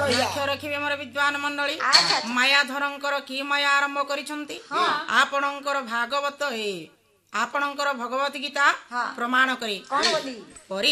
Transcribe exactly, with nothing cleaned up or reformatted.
ଲକ୍ଷ୍ୟ ରଖିବେ ମୋର ବିଦ୍ୱାନ ମଣ୍ଡଳୀ ମାୟାଧରଙ୍କର କି ମାୟା ଆରମ୍ଭ କରିଛନ୍ତି ଆପଣଙ୍କର ଭାଗବତ ଏ ଆପଣଙ୍କର ଭଗବତ ଗୀତା ପ୍ରମାଣ କରି